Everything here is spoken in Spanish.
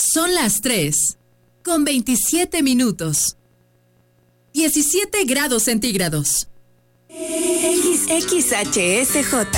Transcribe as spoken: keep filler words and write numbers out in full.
Son las tres, con veintisiete minutos. diecisiete grados centígrados. X H S J.